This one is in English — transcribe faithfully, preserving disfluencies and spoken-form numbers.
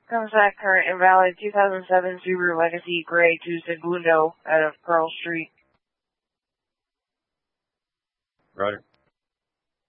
Comes back current and valid two thousand seven Subaru Legacy Gray Tucson Blue No out of Pearl Street. Roger.